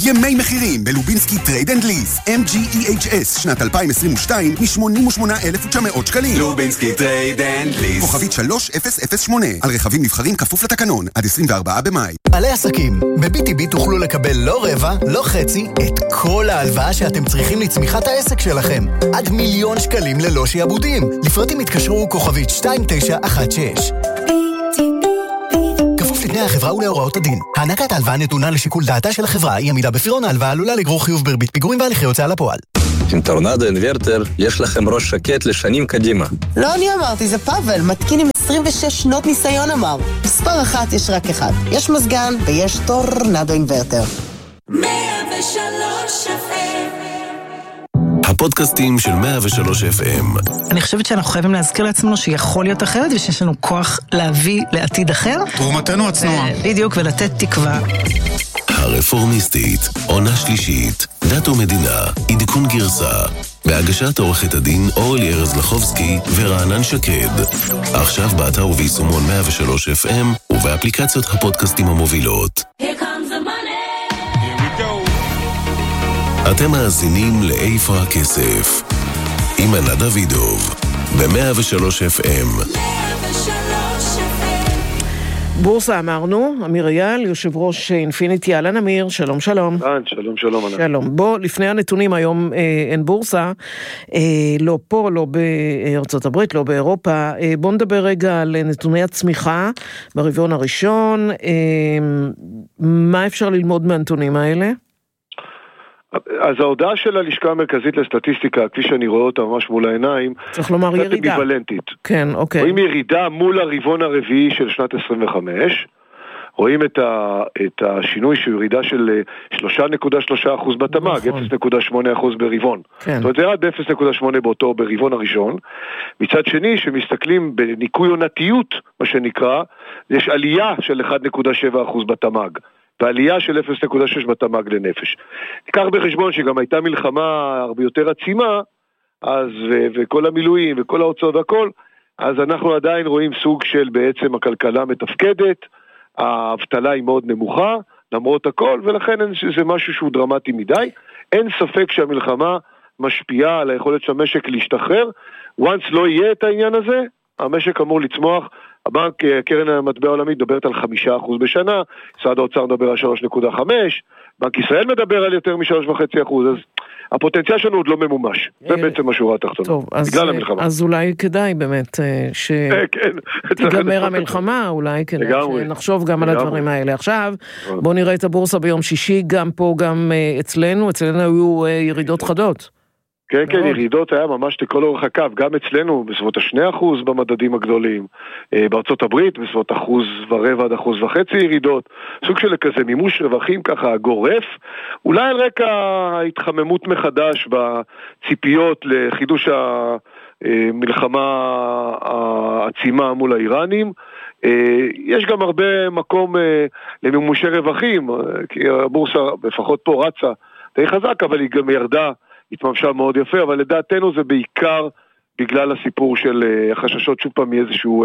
ימי מחירים בלובינסקי טרייד אנד ליס. MGEHS שנת 2022 מ-88,900 שקלים. לובינסקי טרייד אנד ליס. כוכבית 3008. על רכבים נבחרים כפוף לתקנון. עד 24 במאי. בעלי עסקים, ב-BTB תוכלו לקבל לא רבע, לא חצי, את כל ההלוואה שאתם צריכים לצמיחת העסק שלכם. עד 1,000,000 שקלים ללא שיעבודים. לפרטים התקשרו כוכבית 2916. כפוף לתנאי החברה ולהוראות הדין. הענקת ההלוואה נתונה לשיקול דעתה של החברה. אי עמידה בפירעון ההלוואה עלולה לגרור חיוב בריבית פיגורים והליכי הוצאה לפועל. עם טורנדו אינוורטר יש לכם ראש שקט לשנים קדימה. לא אני אמרתי, זה פאבל, מתקין עם 26 שנות ניסיון אמר. מספר אחת יש רק אחד. יש מזגן ויש טורנדו אינוורטר. 103 FM. הפודקאסטים של 103 FM. אני חושבת שאנחנו חייבים להזכיר לעצמנו שיכול להיות אחרת ושיש לנו כוח להביא לעתיד אחר. תרומתנו הצנועה. בדיוק, ולתת תקווה. הרפורמיסטית, עונה שלישית, דת ומדינה, עדכון גרסה, בהגשת עורכת הדין אורלי ארז לחובסקי ורענן שקד. עכשיו באתר וביישומון 103 FM ובאפליקציות הפודקאסטים המובילות. Here comes the money. אתם מאזינים לאיפה הכסף עם ענת דוידוב ב-103 FM. בורסה אמרנו, אמיר אייל, יושב ראש אינפיניטי. אהלן אמיר, שלום שלום. שלום שלום. שלום. בוא, לפני הנתונים היום אין בורסה, לא פה, לא בארצות הברית, לא באירופה. בוא נדבר רגע על נתוני הצמיחה ברבעון הראשון. מה אפשר ללמוד מהנתונים האלה? אז ההודעה של הלשכה המרכזית לסטטיסטיקה, כפי שאני רואה אותה ממש מול העיניים, צריך לומר ירידה. אמביוולנטית. כן, אוקיי. רואים ירידה מול הרבעון הרביעי של שנת 25, רואים את השינוי שהוא ירידה של 3.3% בתמ"ג, 0.8% ברבעון. כן. זאת אומרת, זה ירד ב-0.8 באותו ברבעון הראשון. מצד שני, שמסתכלים בניקוי עונתיות, מה שנקרא, יש עלייה של 1.7% בתמ"ג. ועלייה של 0.6 בתמ"ג לנפש. ניקח בחשבון שגם הייתה מלחמה הרבה יותר עצימה, אז, וכל המילואים וכל ההוצאות והכל, אז אנחנו עדיין רואים סוג של בעצם הכלכלה מתפקדת, האבטלה היא מאוד נמוכה, למרות הכל, ולכן זה משהו שהוא דרמטי מדי. אין ספק שהמלחמה משפיעה על היכולת של המשק להשתחרר. once לא יהיה את העניין הזה, המשק אמור לצמוח. הבנק, קרן המטבע העולמית מדברת על 5% בשנה, משרד האוצר מדבר על 3.5, בנק ישראל מדבר על יותר מ3.5%, אז הפוטנציאל שלנו עוד לא ממומש. זה בעצם השורה התחתונה. טוב, אז אולי כדאי באמת שתיגמר המלחמה, אולי נחשוב גם על הדברים האלה. עכשיו, בוא נראה את הבורסה ביום שישי, גם פה, גם אצלנו היו ירידות חדות. כן, כן, ירידות היה ממש לכל אורך הקו, גם אצלנו בסביבות 2% במדדים הגדולים, בארצות הברית בסביבות 1.25% עד 1.5% ירידות, סוג של כזה מימוש רווחים ככה גורף, אולי על רקע ההתחממות מחדש בציפיות לחידוש המלחמה העצימה מול האיראנים, יש גם הרבה מקום למימושי רווחים, כי הבורסה לפחות פה רצה די חזק, אבל היא גם ירדה, התממשה מאוד יפה, אבל לדעתנו זה בעיקר בגלל הסיפור של החששות שוב פעם מאיזשהו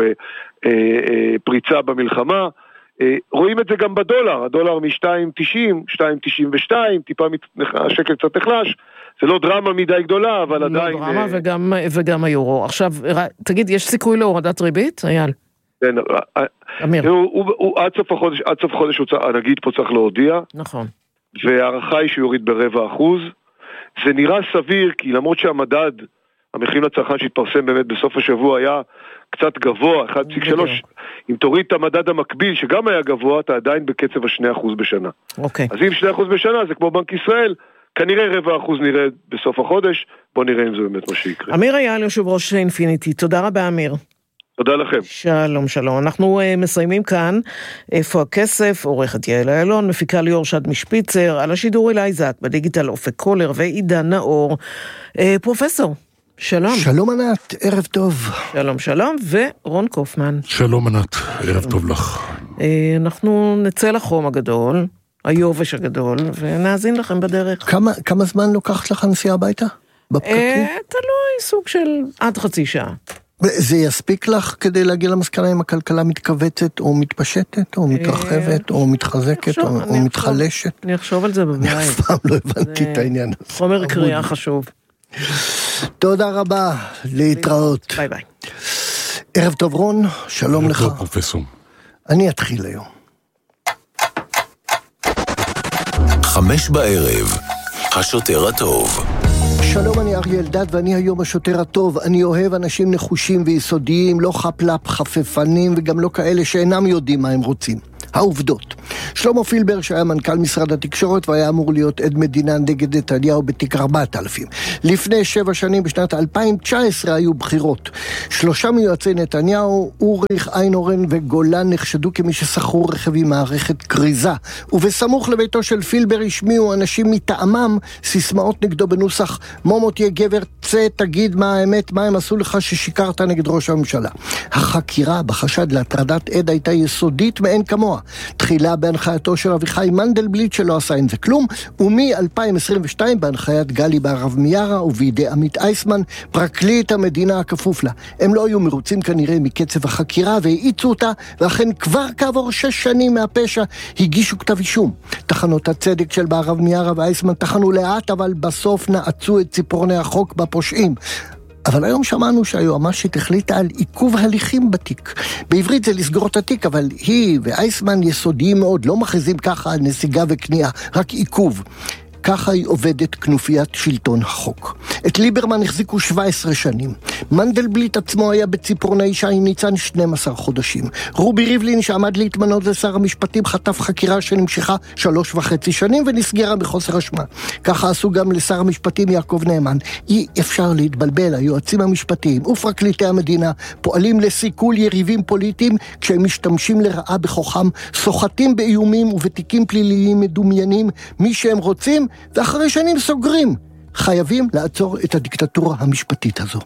פריצה במלחמה. רואים את זה גם בדולר, הדולר מ-2.90, 2.92, טיפה השקל קצת נחלש, זה לא דרמה מדי גדולה, אבל עדיין... לא דרמה וגם היורו. עכשיו, תגיד, יש סיכוי להורדת ריבית, אייל? כן, אמיר. עד סוף חודש הנגיד פה צריך להודיע. נכון. והערכה היא שיוריד ב0.25%. זה נראה סביר, כי למרות שהמדד, המחירים לצרכן שהתפרסם באמת בסוף השבוע היה קצת גבוה, 1.3, אם תוריד את המדד המקביל, שגם היה גבוה, אתה עדיין בקצב 2% בשנה. אוקיי. אז אם 2% בשנה, זה כמו בנק ישראל, כנראה 0.25% נראה בסוף החודש, בוא נראה אם זה באמת מה שיקרה. אמיר אייל, יושב ראש אינפיניטי, תודה רבה אמיר. תודה לכם. שלום שלום, אנחנו מסיימים כאן, איפה הכסף, עורכת יעל איילון, מפיקה ליאור שד משפיצר, על השידור אלי זק, בדיגיטל אופק קולר ועידן נאור, פרופסור, שלום. שלום ענת, ערב טוב. שלום שלום, ורון קופמן. שלום ענת, ערב טוב לך. אנחנו נצא לחום הגדול, היובש הגדול, ונאזין לכם בדרך. כמה זמן לוקחת לך נסיעה הביתה? בפקקים? תלוי, סוג של עד חצי שעה. זה יספיק לך כדי להגיע למסקנה אם הכלכלה מתכווצת או מתפשטת או מתרחבת או מתחזקת או מתחלשת? אני אחשוב על זה בבית. אני אף פעם לא הבנתי את העניין הזה. חומר קריאה חשוב. תודה רבה, להתראות. ביי ביי. ערב טוב רון, שלום לך. טוב פרופסור. אני אתחיל היום. 5 בערב, השוטר הטוב. שלום, אני אריה אלדד ואני היום השוטר הטוב. אני אוהב אנשים נחושים ויסודיים, לא חפלפ חפפנים וגם לא כאלה שאינם יודעים מה הם רוצים. העובדות. שלמה פילבר שהיה מנכ"ל משרד התקשורת והיה אמור להיות עד מדינה נגד נתניהו בתיק 4000. לפני 7 שנים בשנת 2019 היו בחירות. 3 מיועצי נתניהו, אוריך, איינורן וגולן נחשדו כמי ששכרו רכב עם מערכת קריזה. ובסמוך לביתו של פילבר השמיעו אנשים מטעמם סיסמאות נגדו בנוסח מומו תהיה גבר, צא תגיד מה האמת, מה הם עשו לך ששיקרת נגד ראש הממשלה. החקירה בחשד להטרדת עד הייתה יסודית מאין כמוה. תחילה בהנחייתו של אביחי מנדלבליט שלא עשה עם זה כלום, ומ-2022 בהנחיית גלי בהרב מיארה ובידי עמית אייסמן, פרקליט המדינה הכפוף לה. הם לא היו מרוצים כנראה מקצב החקירה והאיצו אותה, ואכן כבר כעבור 6 שנים מהפשע הגישו כתב אישום. תחנות הצדק של בהרב מיארה ואייסמן תחנו לאט, אבל בסוף נעצו את ציפורני החוק בפושעים. אבל היום שמענו שהיועמ"שית החליטה על עיכוב הליכים בתיק. בעברית זה לסגור את התיק, אבל היא ואייסמן יסודיים מאוד, לא מכריזים ככה על נסיגה וכניעה, רק עיכוב. ככה היא עובדת כנופיית שלטון החוק. את ליברמן החזיקו 17 שנים. מנדלבליט עצמו היה בציפורני שי ניצן 12 חודשים. רובי ריבלין שעמד להתמנות לשר המשפטים חטף חקירה שנמשכה 3.5 שנים ונסגרה בחוסר אשמה. ככה עשו גם לשר המשפטים יעקב נאמן. אי אפשר להתבלבל, היועצים המשפטיים ופרקליטי המדינה פועלים לסיכול יריבים פוליטיים כשהם משתמשים לרעה בכוחם, סוחטים באיומים ובתיקים פליליים מדומיינים מי שהם רוצים, ואחרי שנים סוגרים. חייבים לעצור את הדיקטטורה המשפטית הזו.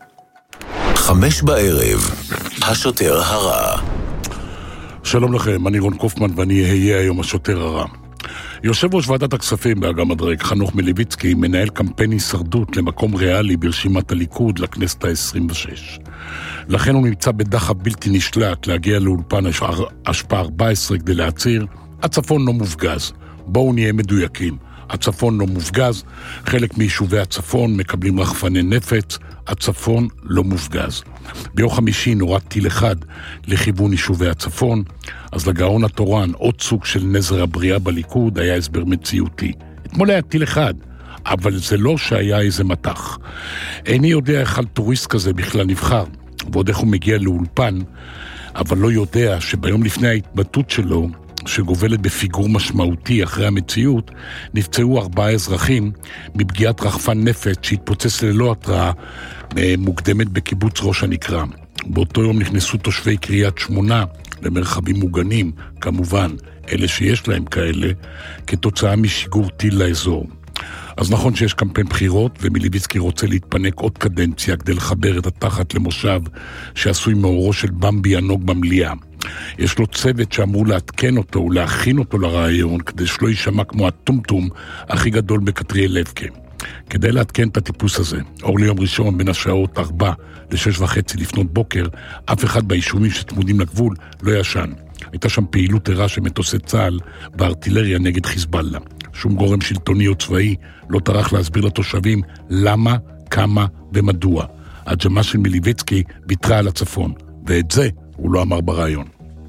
5 בערב, השוטר הרע. שלום לכם, אני רון קופמן ואני אהיה היום השוטר הרע. יושב ראש ועדת הכספים באגם הדרג, חנוך מלביצקי, מנהל קמפיין הישרדות למקום ריאלי ברשימת הליכוד לכנסת ה-26. לכן הוא נמצא בדחף בלתי נשלט להגיע לאולפן השפעה 14 כדי להצהיר, הצפון לא מופגז. בואו נהיה מדויקים. הצפון לא מופגז, חלק מיישובי הצפון מקבלים רחפני נפץ, הצפון לא מופגז. ביום חמישי נורד טיל אחד לכיוון יישובי הצפון, אז לגאון התורן, עוד סוג של נזר הבריאה בליכוד, היה הסבר מציאותי. אתמול היה טיל אחד, אבל זה לא שהיה איזה מתח. איני יודע איך על טוריסט כזה בכלל נבחר, ועוד איך הוא מגיע לאולפן, אבל לא יודע שביום לפני ההתבטאות שלו, שגובלת בפיגור משמעותי אחרי המציאות, נפצעו 4 אזרחים מפגיעת רחפן נפץ שהתפוצץ ללא התראה מוקדמת בקיבוץ ראש הנקרה. באותו יום נכנסו תושבי קריית שמונה למרחבים מוגנים, כמובן, אלה שיש להם כאלה, כתוצאה משיגור טיל לאזור. אז נכון שיש קמפיין בחירות, ומלביצקי רוצה להתפנק עוד קדנציה כדי לחבר את התחת למושב שעשוי מאורו של במבי ענוג במליאה. יש לו צוות שאמור להתקן אותו ולהכין אותו לרעיון כדי שלא יישמע כמו הטומטום הכי גדול בקטריאל לבקה. כדי להתקן את הטיפוס הזה, אור ליום ראשון בין השעות 4 ל-6:30 לפנות בוקר, אף אחד ביישובים שצמודים לגבול לא ישן. הייתה שם פעילות ערה של מטוסי צה"ל בארטילריה נגד חיזבאללה. שום גורם שלטוני או צבאי לא טרח להסביר לתושבים למה, כמה ומדוע. הג'מה של מלביצקי ויתרה על הצפון, ואת זה הוא לא אמר ברעיון.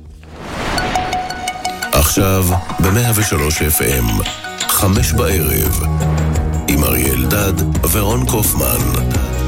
עכשיו ב-103 FM, 5 בערב, עם אריה אלדד ורון קופמן.